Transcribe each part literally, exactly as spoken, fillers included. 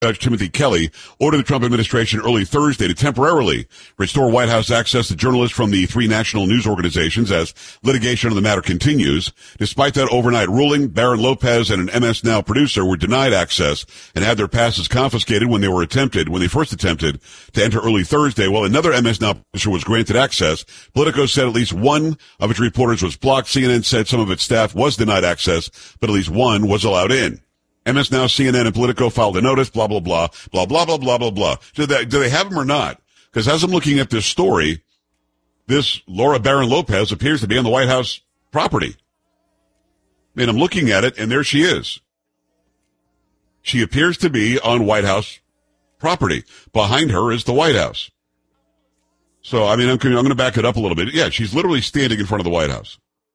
Judge Timothy Kelly ordered the Trump administration early Thursday to temporarily restore White House access to journalists from the three national news organizations as litigation on the matter continues. Despite that overnight ruling, Baron Lopez and an M S Now producer were denied access and had their passes confiscated when they were attempted, when they first attempted to enter early Thursday. While another M S Now producer was granted access, Politico said at least one of its reporters was blocked. C N N said some of its staff was denied access, but at least one was allowed in. M S Now, C N N, and Politico filed a notice, blah, blah, blah, blah, blah, blah, blah, blah, blah. Do they, do they have them or not? Because as I'm looking at this story, this Laura Baron Lopez appears to be on the White House property. I mean, I'm looking at it, and there she is. She appears to be on White House property. Behind her is the White House. So, I mean, I'm, I'm going to back it up a little bit. Yeah, she's literally standing in front of the White House.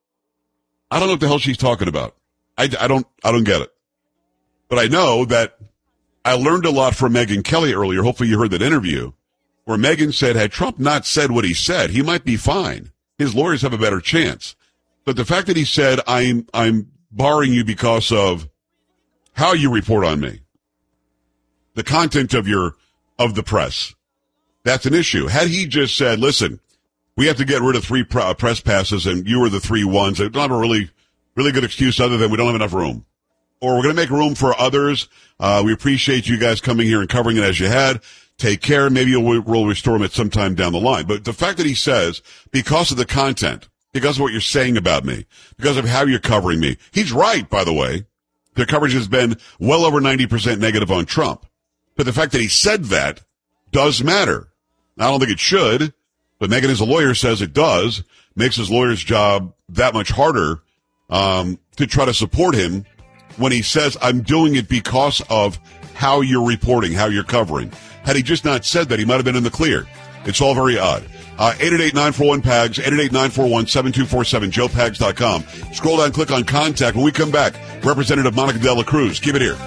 I don't know what the hell she's talking about. I, I don't, I don't get it. But I know that I learned a lot from Megyn Kelly earlier. Hopefully you heard that interview where Megyn said, had Trump not said what he said, he might be fine. His lawyers have a better chance. But the fact that he said, I'm, I'm barring you because of how you report on me, the content of your, of the press, that's an issue. Had he just said, listen, we have to get rid of three press passes and you were the three ones, I don't have a really, really good excuse other than we don't have enough room. Or we're going to make room for others. Uh, we appreciate you guys coming here and covering it as you had. Take care. Maybe we'll, we'll restore them at some time down the line. But the fact that he says, because of the content, because of what you're saying about me, because of how you're covering me, he's right, by the way. Their coverage has been well over ninety percent negative on Trump. But the fact that he said that does matter. I don't think it should, but Megyn, as a lawyer, says it does. Makes his lawyer's job that much harder um, to try to support him when he says, I'm doing it because of how you're reporting, how you're covering. Had he just not said that, he might have been in the clear. It's all very odd. Uh, eight eight eight, nine four one, P A G S, eight eight eight, nine four one, seven two four seven, joe pags dot com. Scroll down, click on contact. When we come back, Representative Monica De La Cruz. Keep it here.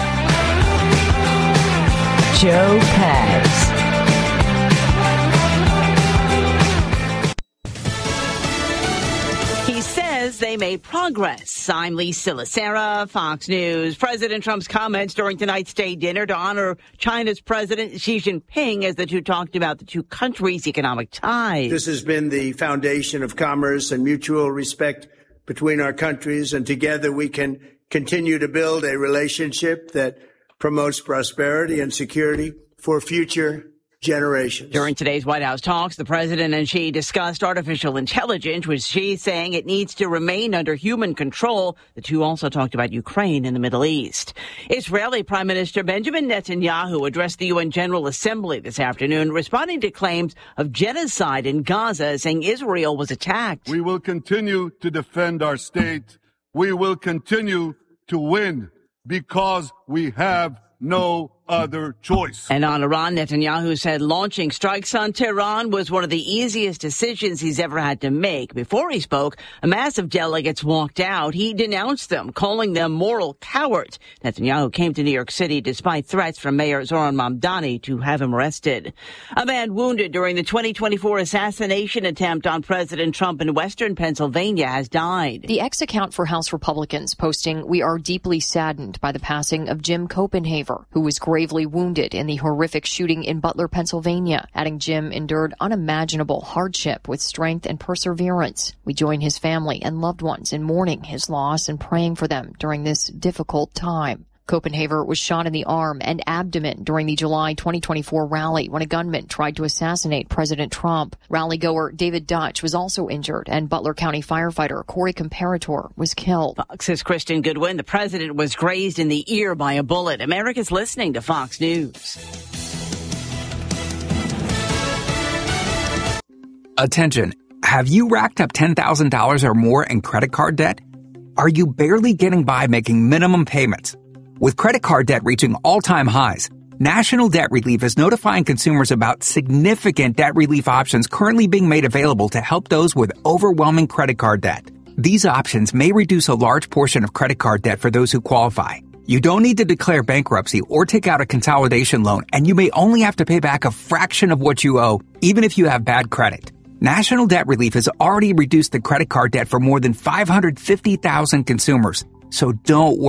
Joe Pags. They made progress. I'm Lee Silasera, Fox News. President Trump's comments during tonight's state dinner to honor China's President Xi Jinping as the two talked about the two countries' economic ties. This has been the foundation of commerce and mutual respect between our countries, and together we can continue to build a relationship that promotes prosperity and security for future generations. During today's White House talks, the president and Xi discussed artificial intelligence, with Xi saying it needs to remain under human control. The two also talked about Ukraine and the Middle East. Israeli Prime Minister Benjamin Netanyahu addressed the U N General Assembly this afternoon, responding to claims of genocide in Gaza, saying Israel was attacked. We will continue to defend our state. We will continue to win because we have no other choice. And on Iran, Netanyahu said launching strikes on Tehran was one of the easiest decisions he's ever had to make. Before he spoke, a mass of delegates walked out. He denounced them, calling them moral cowards. Netanyahu came to New York City despite threats from Mayor Zoran Mamdani to have him arrested. A man wounded during the twenty twenty-four assassination attempt on President Trump in western Pennsylvania has died. The ex-account for House Republicans posting, "We are deeply saddened by the passing of Jim Copenhaver, who was gravely wounded in the horrific shooting in Butler, Pennsylvania," adding Jim endured unimaginable hardship with strength and perseverance. We join his family and loved ones in mourning his loss and praying for them during this difficult time. Copenhaver was shot in the arm and abdomen during the July twenty twenty-four rally when a gunman tried to assassinate President Trump. Rally-goer David Dutch was also injured, and Butler County firefighter Corey Comparator was killed. Fox's Kristen Goodwin. The president was grazed in the ear by a bullet. America's listening to Fox News. Attention. Have you racked up ten thousand dollars or more in credit card debt? Are you barely getting by making minimum payments? With credit card debt reaching all-time highs, National Debt Relief is notifying consumers about significant debt relief options currently being made available to help those with overwhelming credit card debt. These options may reduce a large portion of credit card debt for those who qualify. You don't need to declare bankruptcy or take out a consolidation loan, and you may only have to pay back a fraction of what you owe, even if you have bad credit. National Debt Relief has already reduced the credit card debt for more than five hundred fifty thousand consumers, so don't wait.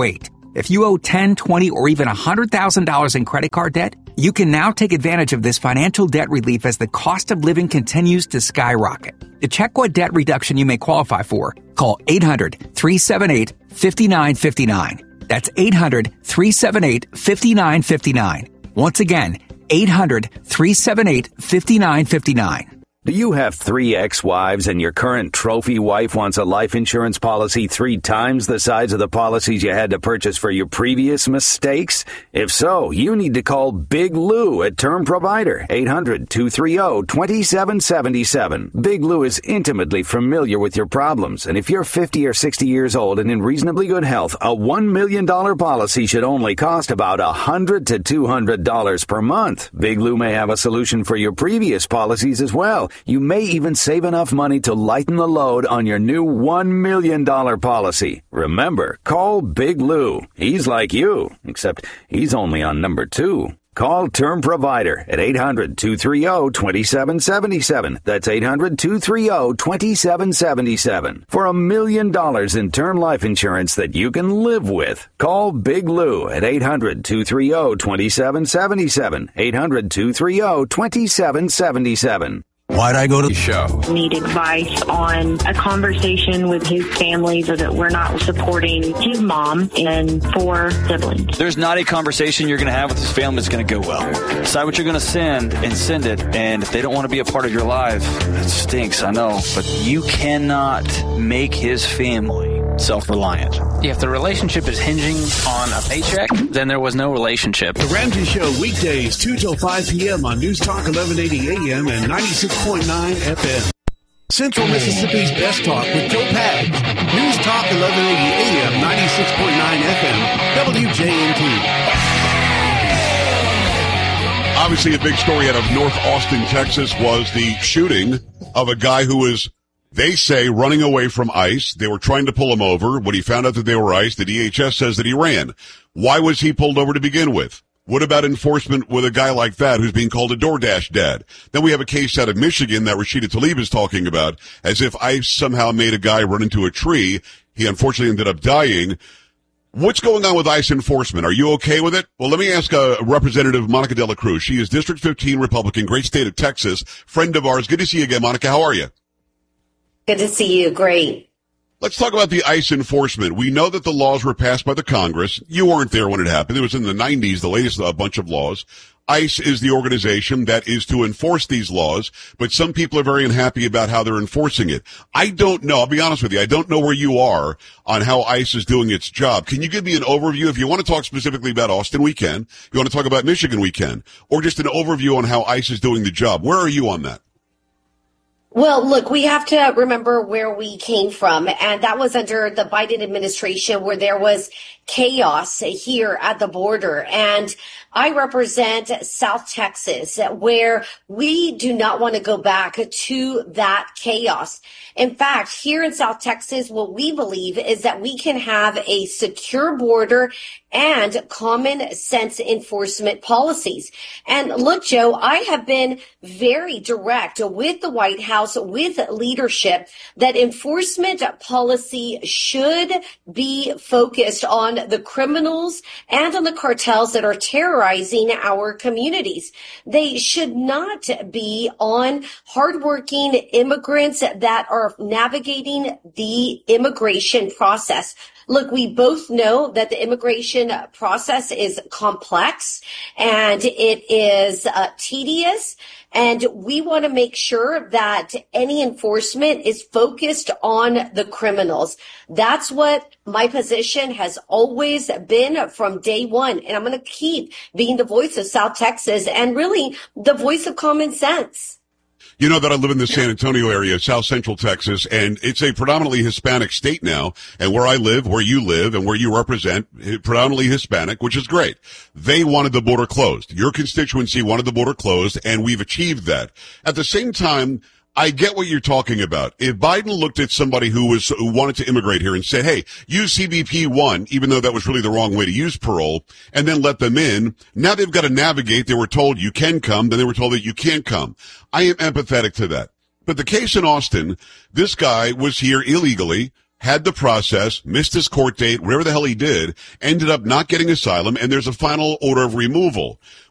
If you owe ten, twenty, or even one hundred thousand dollars in credit card debt, you can now take advantage of this financial debt relief as the cost of living continues to skyrocket. To check what debt reduction you may qualify for, call eight hundred, three seven eight, five nine five nine. That's eight hundred, three seven eight, five nine five nine. Once again, eight hundred, three seven eight, five nine five nine. Do you have three ex-wives and your current trophy wife wants a life insurance policy three times the size of the policies you had to purchase for your previous mistakes? If so, you need to call Big Lou at Term Provider, eight hundred, two three zero, two seven seven seven. Big Lou is intimately familiar with your problems, and if you're fifty or sixty years old and in reasonably good health, a one million dollars policy should only cost about one hundred to two hundred dollars per month. Big Lou may have a solution for your previous policies as well. You may even save enough money to lighten the load on your new one million dollars policy. Remember, call Big Lou. He's like you, except he's only on number two. Call Term Provider at eight hundred, two three zero, two seven seven seven. That's eight hundred, two three zero, two seven seven seven. For a million dollars in term life insurance that you can live with. Call Big Lou at eight hundred, two three zero, two seven seven seven. eight hundred, two three zero, two seven seven seven. Why'd I go to the show? Need advice on a conversation with his family so that we're not supporting his mom and four siblings. There's not a conversation you're going to have with his family that's going to go well. Decide what you're going to send and send it. And if they don't want to be a part of your life, it stinks, I know. But you cannot make his family self-reliant. If the relationship is hinging on a paycheck, then there was no relationship. The Ramsey Show, weekdays, two till five p.m. on News Talk eleven eighty A M and ninety-six point nine F M. Central Mississippi's best talk with Joe Pags. News Talk eleven eighty A M, ninety-six point nine F M, W J N T. Obviously, a big story out of North Austin, Texas, was the shooting of a guy who was, they say, running away from ICE. They were trying to pull him over. When he found out that they were ICE, the D H S says that he ran. Why was he pulled over to begin with? What about enforcement with a guy like that who's being called a DoorDash dad? Then we have a case out of Michigan that Rashida Tlaib is talking about, as if ICE somehow made a guy run into a tree. He unfortunately ended up dying. What's going on with ICE enforcement? Are you okay with it? Well, let me ask uh, Representative Monica De La Cruz. She is District fifteen Republican, great state of Texas, friend of ours. Good to see you again, Monica. How are you? Good to see you. Great. Let's talk about the ICE enforcement. We know that the laws were passed by the Congress. You weren't there when it happened. It was in the nineties, the latest uh, bunch of laws. ICE is the organization that is to enforce these laws, but some people are very unhappy about how they're enforcing it. I don't know. I'll be honest with you. I don't know where you are on how ICE is doing its job. Can you give me an overview? If you want to talk specifically about Austin, we can. If you want to talk about Michigan, we can. Or just an overview on how ICE is doing the job. Where are you on that? Well, look, we have to remember where we came from, and that was under the Biden administration where there was chaos here at the border. And I represent South Texas, where we do not want to go back to that chaos. In fact, here in South Texas, what we believe is that we can have a secure border and common sense enforcement policies. And look, Joe, I have been very direct with the White House, with leadership, that enforcement policy should be focused on the criminals and on the cartels that are terrorizing our communities. They should not be on hardworking immigrants that are navigating the immigration process. Look, we both know that the immigration process is complex and it is uh, tedious. And we want to make sure that any enforcement is focused on the criminals. That's what my position has always been from day one. And I'm going to keep being the voice of South Texas and really the voice of common sense. You know that I live in the San Antonio area, South Central Texas, and it's a predominantly Hispanic state now. And where I live, where you live, and where you represent, predominantly Hispanic, which is great. They wanted the border closed. Your constituency wanted the border closed, and we've achieved that. At the same time, I get what you're talking about. If Biden looked at somebody who was who wanted to immigrate here and said, hey, use C B P one, even though that was really the wrong way to use parole, and then let them in, now they've got to navigate. They were told you can come, then they were told that you can't come. I am empathetic to that. But the case in Austin, this guy was here illegally, had the process, missed his court date, whatever the hell he did, ended up not getting asylum, and there's a final order of removal.